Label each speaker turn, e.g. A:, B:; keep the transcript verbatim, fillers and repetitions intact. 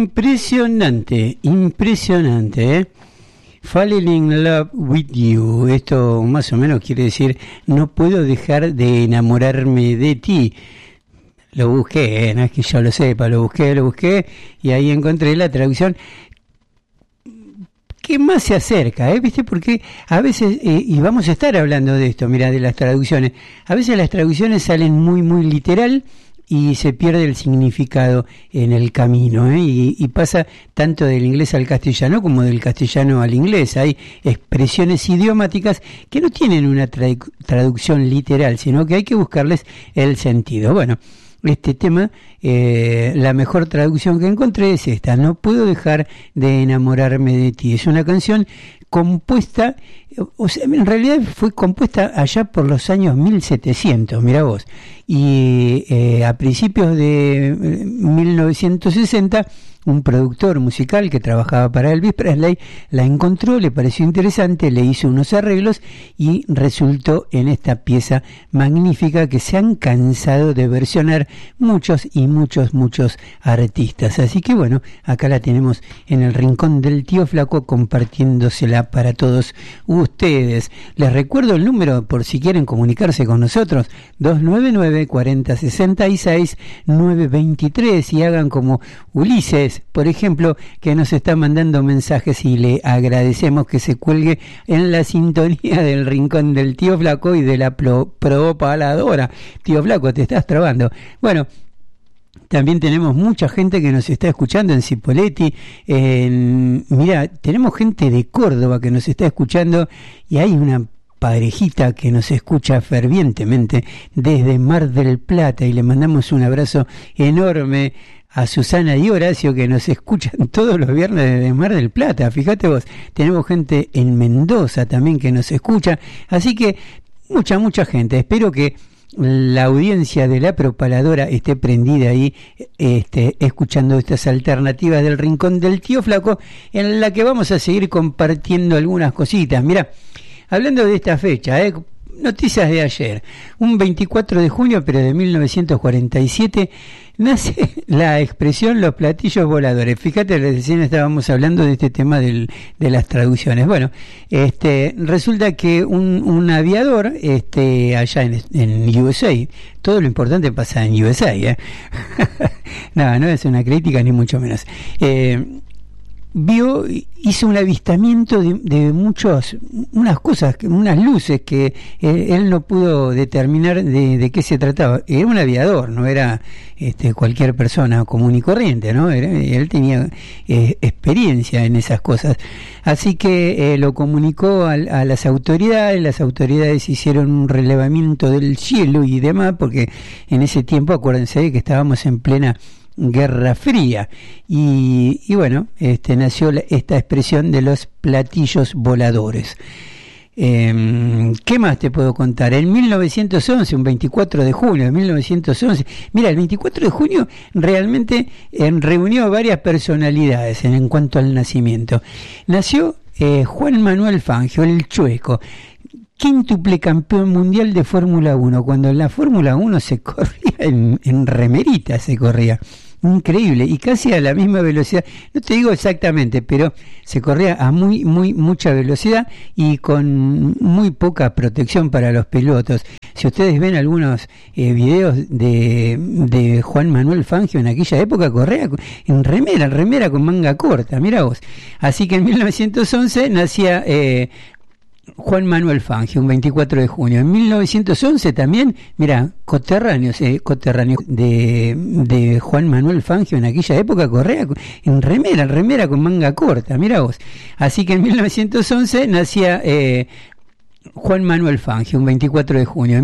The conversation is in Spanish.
A: Impresionante, impresionante, ¿eh? Falling in love with you. Esto más o menos quiere decir no puedo dejar de enamorarme de ti. Lo busqué, ¿eh? No es que yo lo sepa, lo busqué, lo busqué y ahí encontré la traducción que más se acerca, ¿eh? ¿Viste? Porque a veces, eh, y vamos a estar hablando de esto, mira, de las traducciones, a veces las traducciones salen muy, muy literal y se pierde el significado en el camino, ¿eh? y, y pasa tanto del inglés al castellano como del castellano al inglés. Hay expresiones idiomáticas que no tienen una tradu- traducción literal, sino que hay que buscarles el sentido. Bueno, este tema, eh, la mejor traducción que encontré es esta: no puedo dejar de enamorarme de ti. Es una canción compuesta, o sea, en realidad fue compuesta allá por los años mil setecientos, mirá vos, y eh, a principios de mil novecientos sesenta un productor musical que trabajaba para Elvis Presley la encontró, le pareció interesante, le hizo unos arreglos y resultó en esta pieza magnífica que se han cansado de versionar muchos y muchos, muchos artistas. Así que bueno, acá la tenemos en el rincón del tío Flaco compartiéndosela para todos ustedes. Les recuerdo el número por si quieren comunicarse con nosotros: dos nueve nueve, cuarenta, sesenta y seis, novecientos veintitrés, y hagan como Ulises, por ejemplo, que nos está mandando mensajes y le agradecemos que se cuelgue en la sintonía del rincón del tío Flaco y de la pro, propaladora. Tío Flaco, te estás trabando. Bueno, también tenemos mucha gente que nos está escuchando en Cipolletti. En, mira, tenemos gente de Córdoba que nos está escuchando y hay una parejita que nos escucha fervientemente desde Mar del Plata y le mandamos un abrazo enorme a Susana y Horacio, que nos escuchan todos los viernes desde Mar del Plata. Fíjate vos, tenemos gente en Mendoza también que nos escucha, así que mucha, mucha gente. Espero que la audiencia de la propaladora esté prendida ahí, este, escuchando estas alternativas del rincón del tío Flaco, en la que vamos a seguir compartiendo algunas cositas. Mirá, hablando de esta fecha, eh, noticias de ayer, un veinticuatro de junio, pero de mil novecientos cuarenta y siete, nace la expresión los platillos voladores. Fíjate, recién estábamos hablando de este tema del, de las traducciones. Bueno, este, resulta que un, un aviador, este, allá en, en U S A, todo lo importante pasa en U S A, ¿eh? No, no es una crítica ni mucho menos. Eh, vio, hizo un avistamiento de, de muchos, unas cosas, unas luces que eh, él no pudo determinar de, de qué se trataba. Era un aviador, no era este, cualquier persona común y corriente, ¿no? Era, él tenía eh, experiencia en esas cosas. Así que eh, lo comunicó a, a las autoridades, las autoridades hicieron un relevamiento del cielo y demás, porque en ese tiempo, acuérdense que estábamos en plena Guerra Fría y, y bueno, este, nació la, esta expresión de los platillos voladores. Eh, ¿Qué más te puedo contar? En mil novecientos once, un veinticuatro de junio de mil novecientos once, mira, el veinticuatro de junio realmente eh, reunió varias personalidades en, en cuanto al nacimiento. Nació eh, Juan Manuel Fangio, el Chueco, quíntuple campeón mundial de Fórmula uno, cuando en la Fórmula uno se corría en, en remerita, se corría. Increíble, y casi a la misma velocidad, no te digo exactamente, pero se corría a muy, muy, mucha velocidad y con muy poca protección para los pilotos. Si ustedes ven algunos eh, videos de, de Juan Manuel Fangio en aquella época, corría en remera, remera con manga corta, mira vos. Así que en mil novecientos once nacía eh, Juan Manuel Fangio, un veinticuatro de junio. En mil novecientos once también, mira, coterráneos, eh, coterráneos de, de Juan Manuel Fangio en aquella época corría en remera, remera con manga corta, mira vos. Así que en mil novecientos once nacía eh, Juan Manuel Fangio, un veinticuatro de junio.